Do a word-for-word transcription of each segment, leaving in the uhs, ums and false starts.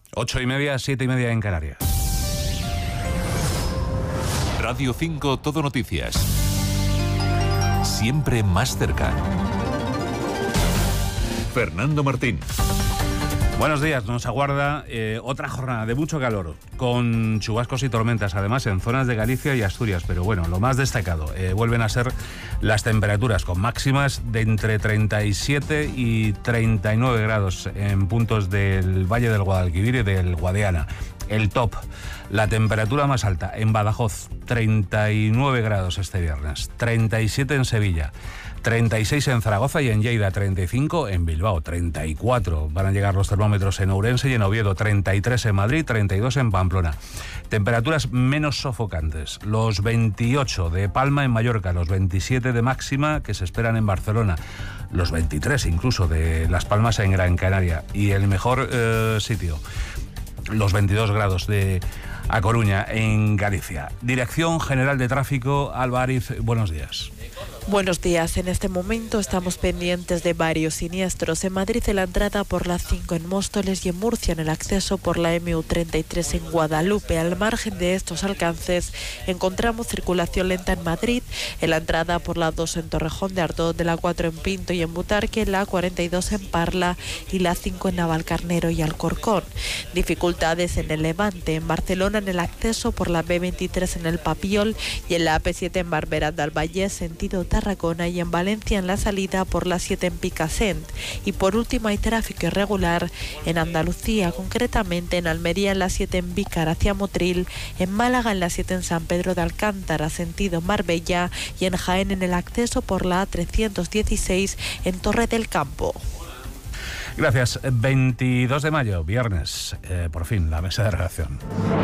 Ocho y media, siete y media en Canarias. Radio cinco Todo Noticias. Siempre más cerca. Fernando Martín. Buenos días, nos aguarda eh, otra jornada de mucho calor, con chubascos y tormentas, además en zonas de Galicia y Asturias, pero bueno, lo más destacado, eh, vuelven a ser las temperaturas, con máximas de entre treinta y siete y treinta y nueve grados en puntos del Valle del Guadalquivir y del Guadiana. El top, la temperatura más alta en Badajoz, treinta y nueve grados este viernes, treinta y siete en Sevilla, treinta y seis en Zaragoza y en Lleida, treinta y cinco en Bilbao, treinta y cuatro van a llegar los termómetros en Ourense y en Oviedo, treinta y tres en Madrid, treinta y dos en Pamplona. Temperaturas menos sofocantes, los veintiocho de Palma en Mallorca, los veintisiete de máxima que se esperan en Barcelona, los veintitrés incluso de Las Palmas en Gran Canaria y el mejor eh, sitio, los veintidós grados de A Coruña en Galicia. Dirección General de Tráfico, Alba Ariz, buenos días. Buenos días. En este momento estamos pendientes de varios siniestros. En Madrid, en la entrada por la cinco en Móstoles y en Murcia, en el acceso por la eme u treinta y tres en Guadalupe. Al margen de estos alcances, encontramos circulación lenta en Madrid, en la entrada por la dos en Torrejón de Ardoz, de la cuatro en Pinto y en Butarque, la cuarenta y dos en Parla y la cinco en Navalcarnero y Alcorcón. Dificultades en el Levante, en Barcelona, en el acceso por la be veintitrés en el Papiol y en la a pe siete en Barberá del Vallès, sentido Tarragona, y en Valencia en la salida por la siete en Picassent. Y por último hay tráfico irregular en Andalucía, concretamente en Almería en la siete en Vícar hacia Motril, en Málaga en la siete en San Pedro de Alcántara, sentido Marbella, y en Jaén en el acceso por la a trescientos dieciséis en Torre del Campo. Gracias. veintidós de mayo, viernes, eh, por fin, la mesa de redacción.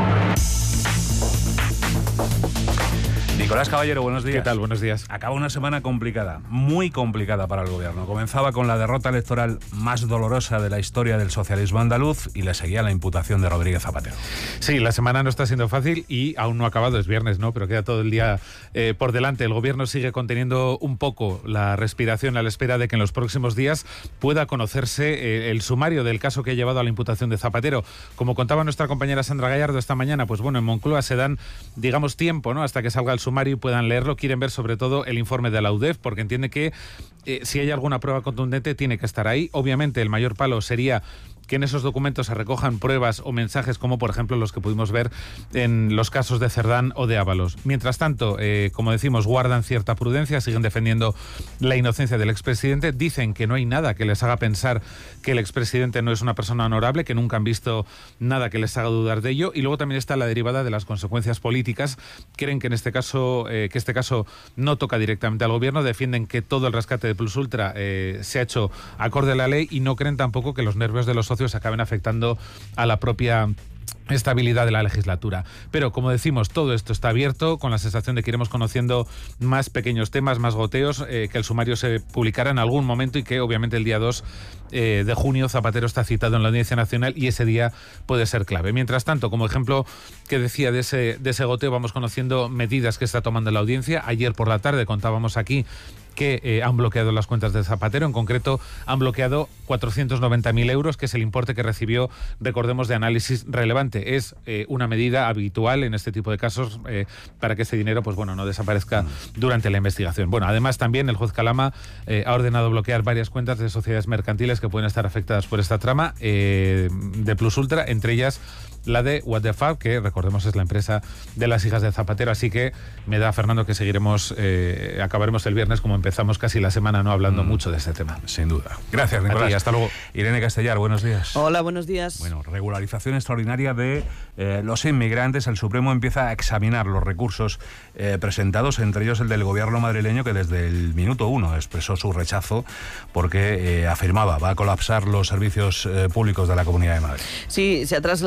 Nicolás Caballero, buenos días. ¿Qué tal? Buenos días. Acaba una semana complicada, muy complicada para el gobierno. Comenzaba con la derrota electoral más dolorosa de la historia del socialismo andaluz y le seguía la imputación de Rodríguez Zapatero. Sí, la semana no está siendo fácil y aún no ha acabado, es viernes, ¿no? Pero queda todo el día eh, por delante. El gobierno sigue conteniendo un poco la respiración a la espera de que en los próximos días pueda conocerse eh, el sumario del caso que ha llevado a la imputación de Zapatero. Como contaba nuestra compañera Sandra Gallardo esta mañana, pues bueno, en Moncloa se dan, digamos, tiempo, ¿no?, hasta que salga el sumario y puedan leerlo. Quieren ver sobre todo el informe de la U D E F porque entiende que eh, si hay alguna prueba contundente tiene que estar ahí. Obviamente el mayor palo sería que en esos documentos se recojan pruebas o mensajes como por ejemplo los que pudimos ver en los casos de Cerdán o de Ábalos. Mientras tanto, eh, como decimos, guardan cierta prudencia, siguen defendiendo la inocencia del expresidente, dicen que no hay nada que les haga pensar que el expresidente no es una persona honorable, que nunca han visto nada que les haga dudar de ello, y luego también está la derivada de las consecuencias políticas. Creen que en este caso, eh, que este caso no toca directamente al gobierno, defienden que todo el rescate de Plus Ultra eh, se ha hecho acorde a la ley y no creen tampoco que los nervios de los socios acaben afectando a la propia estabilidad de la legislatura. Pero, como decimos, todo esto está abierto, con la sensación de que iremos conociendo más pequeños temas, más goteos, eh, que el sumario se publicará en algún momento y que, obviamente, el día dos eh, de junio Zapatero está citado en la Audiencia Nacional y ese día puede ser clave. Mientras tanto, como ejemplo que decía de ese, de ese goteo, vamos conociendo medidas que está tomando la Audiencia. Ayer por la tarde contábamos aquí que eh, han bloqueado las cuentas de Zapatero. En concreto, han bloqueado cuatrocientos noventa mil euros, que es el importe que recibió, recordemos, de Análisis Relevante. Es eh, una medida habitual en este tipo de casos eh, para que ese dinero, pues bueno, no desaparezca durante la investigación. Bueno, además también el juez Calama eh, ha ordenado bloquear varias cuentas de sociedades mercantiles que pueden estar afectadas por esta trama eh, de Plus Ultra, entre ellas la de What the Fuck, que recordemos es la empresa de las hijas de Zapatero. Así que me da, Fernando, que seguiremos, eh, acabaremos el viernes como empezamos casi la semana, no hablando mm. mucho de este tema. Sin duda. Gracias, Nicolás. Ti, hasta luego. Irene Castellar, buenos días. Hola, buenos días. Bueno, regularización extraordinaria de eh, los inmigrantes. El Supremo empieza a examinar los recursos eh, presentados, entre ellos el del gobierno madrileño, que desde el minuto uno expresó su rechazo porque eh, afirmaba va a colapsar los servicios eh, públicos de la Comunidad de Madrid. Sí, se ha trasladado el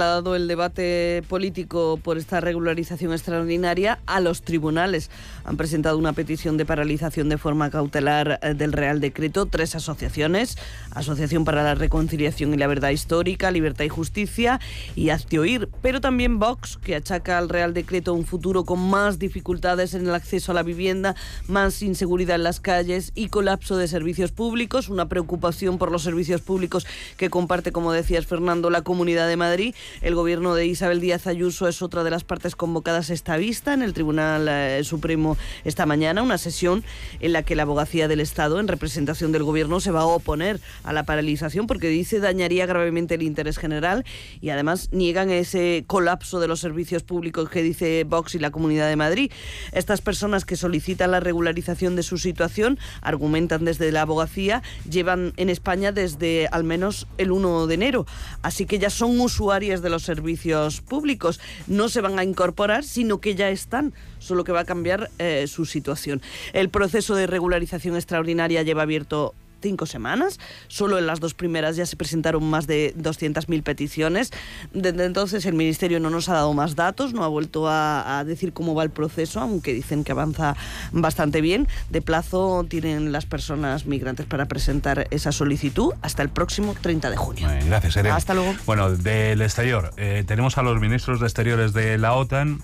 el debate político por esta regularización extraordinaria a los tribunales. Han presentado una petición de paralización de forma cautelar del Real Decreto tres asociaciones: Asociación para la Reconciliación y la Verdad Histórica, Libertad y Justicia y Hazte Oír, pero también Vox, que achaca al Real Decreto un futuro con más dificultades en el acceso a la vivienda, más inseguridad en las calles y colapso de servicios públicos, una preocupación por los servicios públicos que comparte, como decías, Fernando, la Comunidad de Madrid. El gobierno de Isabel Díaz Ayuso es otra de las partes convocadas a esta vista en el Tribunal eh, Supremo esta mañana, una sesión en la que la Abogacía del Estado, en representación del gobierno, se va a oponer a la paralización porque dice dañaría gravemente el interés general, y además niegan ese colapso de los servicios públicos que dice Vox y la Comunidad de Madrid. Estas personas que solicitan la regularización de su situación, argumentan desde la abogacía, llevan en España desde al menos el uno de enero, así que ya son usuarias de los servicios públicos. No se van a incorporar, sino que ya están, solo que va a cambiar eh, su situación. El proceso de regularización extraordinaria lleva abierto cinco semanas. Solo en las dos primeras ya se presentaron más de doscientas mil peticiones. Desde entonces el Ministerio no nos ha dado más datos, no ha vuelto a, a decir cómo va el proceso, aunque dicen que avanza bastante bien. De plazo tienen las personas migrantes para presentar esa solicitud hasta el próximo treinta de junio. Bien, gracias, Irene. Hasta luego. Bueno, del exterior, eh, tenemos a los ministros de Exteriores de la OTAN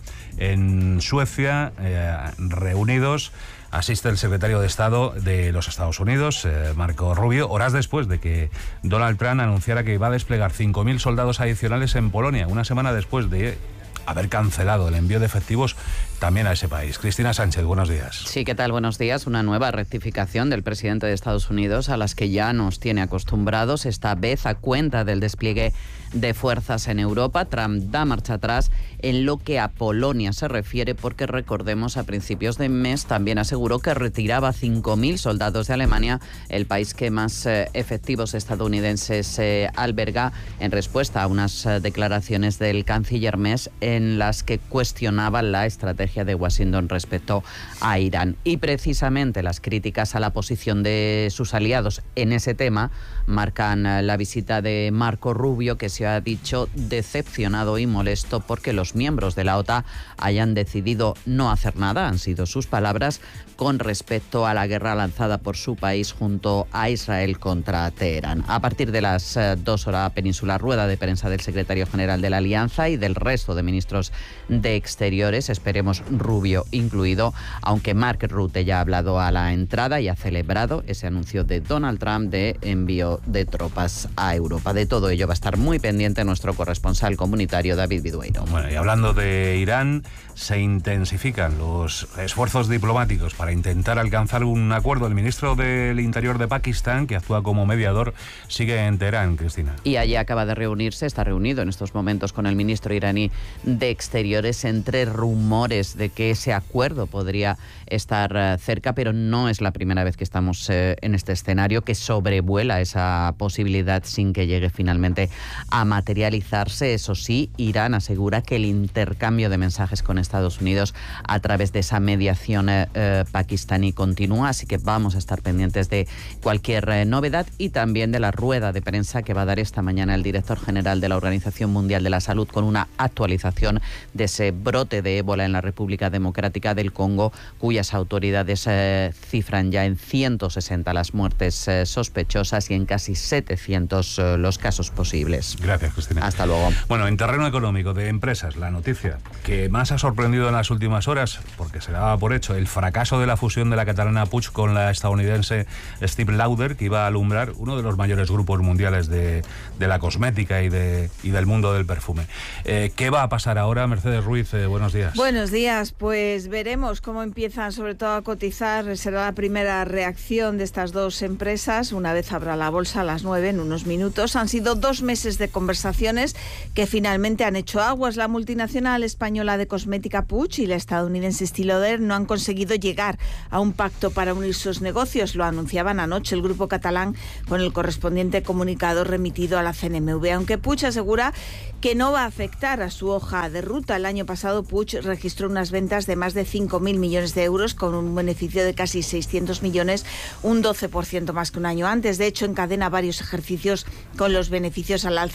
en Suecia, eh, reunidos. Asiste el secretario de Estado de los Estados Unidos, eh, Marco Rubio, horas después de que Donald Trump anunciara que iba a desplegar cinco mil soldados adicionales en Polonia, una semana después de haber cancelado el envío de efectivos también a ese país. Cristina Sánchez, buenos días. Sí, ¿qué tal? Buenos días. Una nueva rectificación del presidente de Estados Unidos a las que ya nos tiene acostumbrados, esta vez a cuenta del despliegue de fuerzas en Europa. Trump da marcha atrás en lo que a Polonia se refiere, porque recordemos, a principios de mes también aseguró que retiraba cinco mil soldados de Alemania, el país que más eh, efectivos estadounidenses eh, alberga, en respuesta a unas eh, declaraciones del canciller Merz en las que cuestionaba la estrategia de Washington respecto a Irán. Y precisamente las críticas a la posición de sus aliados en ese tema marcan eh, la visita de Marco Rubio, que se ha dicho decepcionado y molesto porque los miembros de la OTAN hayan decidido no hacer nada, han sido sus palabras, con respecto a la guerra lanzada por su país junto a Israel contra Teherán. A partir de las eh, dos horas peninsular, rueda de prensa del secretario general de la Alianza y del resto de ministros de Exteriores, esperemos Rubio incluido, aunque Mark Rutte ya ha hablado a la entrada y ha celebrado ese anuncio de Donald Trump de envío de tropas a Europa. De todo ello va a estar muy pendiente nuestro corresponsal comunitario David Vidueiro. Bueno, y hablando de Irán, se intensifican los esfuerzos diplomáticos para intentar alcanzar un acuerdo. El ministro del Interior de Pakistán, que actúa como mediador, sigue en Teherán, Cristina. Y allí acaba de reunirse, está reunido en estos momentos con el ministro iraní de Exteriores, entre rumores de que ese acuerdo podría estar cerca, pero no es la primera vez que estamos eh, en este escenario, que sobrevuela esa posibilidad sin que llegue finalmente a materializarse. Eso sí, Irán asegura que el intercambio de mensajes con Estados Unidos a través de esa mediación eh, eh, pakistaní continúa, así que vamos a estar pendientes de cualquier eh, novedad y también de la rueda de prensa que va a dar esta mañana el director general de la Organización Mundial de la Salud con una actualización de ese brote de ébola en la República Democrática del Congo, cuyas autoridades eh, cifran ya en ciento sesenta las muertes eh, sospechosas y en casi setecientos eh, los casos posibles. Gracias, Cristina. Hasta luego. Bueno, en terreno económico de empresas, la noticia que más ha sorprendido en las últimas horas, porque se daba por hecho el fracaso de la fusión de la catalana Puig con la estadounidense Estée Lauder, que iba a alumbrar uno de los mayores grupos mundiales de, de la cosmética y, de, y del mundo del perfume. Eh, ¿Qué va a pasar ahora? Mercedes Ruiz, eh, buenos días. Buenos días, pues veremos cómo empiezan sobre todo a cotizar. Será la primera reacción de estas dos empresas una vez abra la bolsa a las nueve, en unos minutos. Han sido dos meses de conversaciones que finalmente han hecho aguas. La multinacional española de cosmética Puig y la estadounidense Estée Lauder no han conseguido llegar a un pacto para unir sus negocios. Lo anunciaban anoche el grupo catalán con el correspondiente comunicado remitido a la C N M V, aunque Puig asegura que no va a afectar a su hoja de ruta. El año pasado Puig registró unas ventas de más de cinco mil millones de euros con un beneficio de casi seiscientos millones, un doce por ciento más que un año antes. De hecho, encadena varios ejercicios con los beneficios al alza,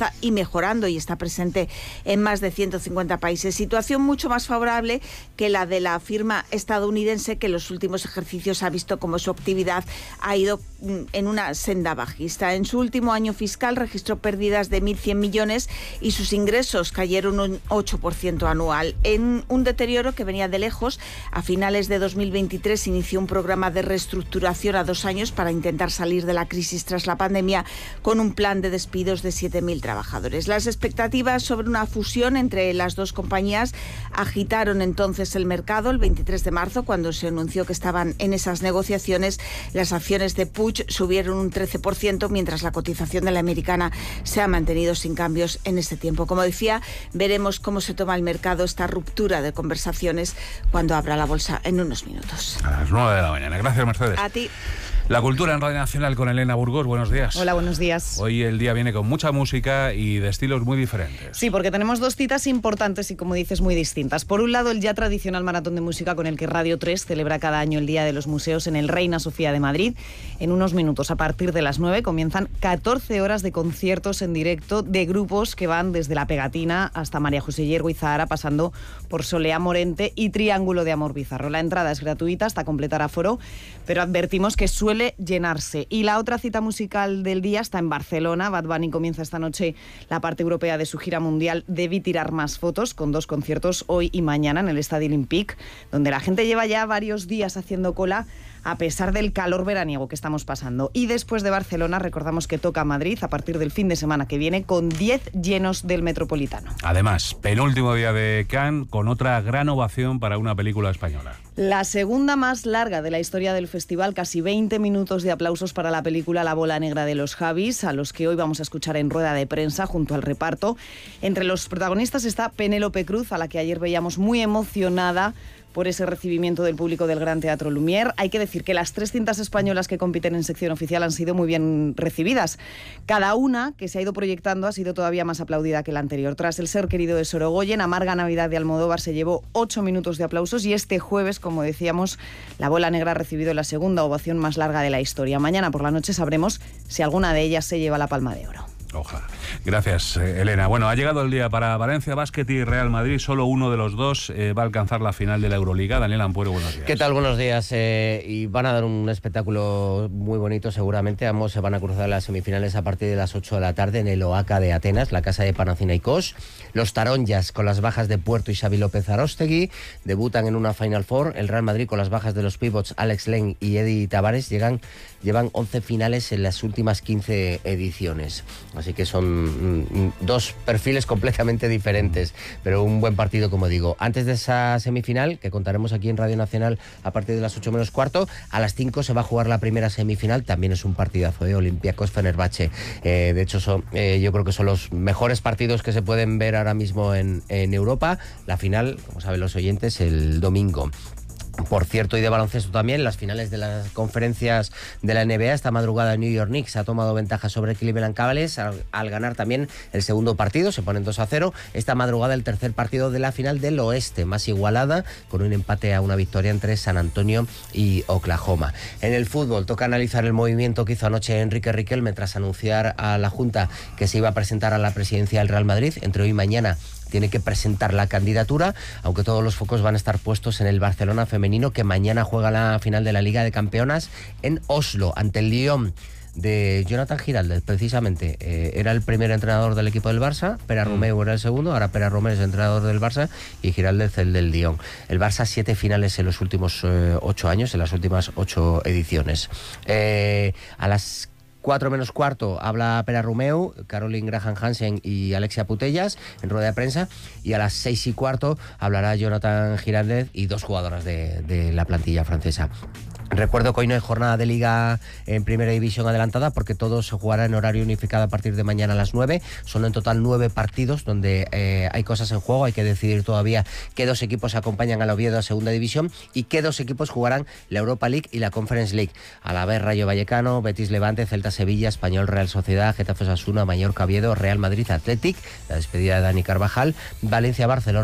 bolsa y mejorando, y está presente en más de ciento cincuenta países. Situación mucho más favorable que la de la firma estadounidense, que en los últimos ejercicios ha visto como su actividad ha ido en una senda bajista. En su último año fiscal registró pérdidas de mil cien millones y sus ingresos cayeron un ocho por ciento anual. En un deterioro que venía de lejos, a finales de dos mil veintitrés inició un programa de reestructuración a dos años para intentar salir de la crisis tras la pandemia, con un plan de despidos de siete mil trabajadores. Las expectativas sobre una fusión entre las dos compañías agitaron entonces el mercado. El veintitrés de marzo, cuando se anunció que estaban en esas negociaciones, las acciones de Puig subieron un trece por ciento, mientras la cotización de la americana se ha mantenido sin cambios en este tiempo. Como decía, veremos cómo se toma el mercado esta ruptura de conversaciones cuando abra la bolsa en unos minutos. A las nueve de la mañana. Gracias, Mercedes. A ti. La cultura en Radio Nacional con Elena Burgos. Buenos días. Hola, buenos días. Hoy el día viene con mucha música y de estilos muy diferentes. Sí, porque tenemos dos citas importantes y, como dices, muy distintas. Por un lado, el ya tradicional maratón de música con el que Radio tres celebra cada año el Día de los Museos en el Reina Sofía de Madrid. En unos minutos, a partir de las nueve, comienzan catorce horas de conciertos en directo de grupos que van desde La Pegatina hasta María José Hierro y Zahara, pasando por Soleá Morente y Triángulo de Amor Bizarro. La entrada es gratuita hasta completar aforo, pero advertimos que suele llenarse. Y la otra cita musical del día está en Barcelona. Bad Bunny comienza esta noche la parte europea de su gira mundial Debí tirar más fotos, con dos conciertos hoy y mañana en el Estadi Olímpic, donde la gente lleva ya varios días haciendo cola a pesar del calor veraniego que estamos pasando. Y después de Barcelona, recordamos que toca Madrid a partir del fin de semana que viene, con diez llenos del Metropolitano. Además, penúltimo día de Cannes, con otra gran ovación para una película española. La segunda más larga de la historia del festival, casi veinte minutos de aplausos para la película La bola negra de los Javis, a los que hoy vamos a escuchar en rueda de prensa junto al reparto. Entre los protagonistas está Penélope Cruz, a la que ayer veíamos muy emocionada por ese recibimiento del público del Gran Teatro Lumière. Hay que decir que las tres cintas españolas que compiten en sección oficial han sido muy bien recibidas. Cada una que se ha ido proyectando ha sido todavía más aplaudida que la anterior. Tras El ser querido de Sorogoyen, Amarga Navidad de Almodóvar se llevó ocho minutos de aplausos, y este jueves, como decíamos, La bola negra ha recibido la segunda ovación más larga de la historia. Mañana por la noche sabremos si alguna de ellas se lleva la Palma de Oro. Ojalá. Gracias, eh, Elena. Bueno, ha llegado el día para Valencia Basket y Real Madrid. Solo uno de los dos eh, va a alcanzar la final de la Euroliga. Daniel Ampuero, buenos días. ¿Qué tal? Buenos días. Eh, y van a dar un espectáculo muy bonito seguramente. Ambos se van a cruzar las semifinales a partir de las ocho de la tarde en el Oaca de Atenas, la casa de Panathinaikos. Los Taronjas, con las bajas de Puerto y Xavi López Aróstegui, debutan en una Final Four. El Real Madrid, con las bajas de los pivots Alex Len y Eddie Tavares, llegan, llevan once finales en las últimas quince ediciones. Así que son dos perfiles completamente diferentes, pero un buen partido, como digo. Antes de esa semifinal, que contaremos aquí en Radio Nacional a partir de las ocho menos cuarto, a las cinco se va a jugar la primera semifinal. También es un partidazo de Olympiacos Fenerbahce. Eh, de hecho, son, eh, yo creo que son los mejores partidos que se pueden ver ahora mismo en, en Europa. La final, como saben los oyentes, el domingo. Por cierto, y de baloncesto también, las finales de las conferencias de la N B A. Esta madrugada New York Knicks ha tomado ventaja sobre Cleveland Cavaliers al, al ganar también el segundo partido, se ponen dos a cero. Esta madrugada el tercer partido de la final del oeste, más igualada, con un empate a una victoria entre San Antonio y Oklahoma. En el fútbol toca analizar el movimiento que hizo anoche Enrique Riquelme tras anunciar a la Junta que se iba a presentar a la presidencia del Real Madrid. Entre hoy y mañana tiene que presentar la candidatura, aunque todos los focos van a estar puestos en el Barcelona femenino, que mañana juega la final de la Liga de Campeonas en Oslo, ante el Lyon de Jonathan Giraldez, precisamente. Eh, era el primer entrenador del equipo del Barça, Pere Romeu era el segundo, ahora Pere Romeu es el entrenador del Barça y Giraldez el del Lyon. El Barça siete finales en los últimos eh, ocho años, en las últimas ocho ediciones. Eh, a las cuatro menos cuarto habla Pere Romeu, Caroline Graham Hansen y Alexia Putellas en rueda de prensa, y a las seis y cuarto hablará Jonathan Giraldez y dos jugadoras de, de la plantilla francesa. Recuerdo que hoy no hay jornada de Liga en Primera División adelantada, porque todo se jugará en horario unificado a partir de mañana a las nueve. Son en total nueve partidos donde eh, hay cosas en juego. Hay que decidir todavía qué dos equipos acompañan al Oviedo a Segunda División y qué dos equipos jugarán la Europa League y la Conference League. A la vez Rayo Vallecano, Betis Levante, Celta Sevilla, Español Real Sociedad, Getafe Osasuna, Mallorca Oviedo, Real Madrid Athletic, la despedida de Dani Carvajal, Valencia Barcelona.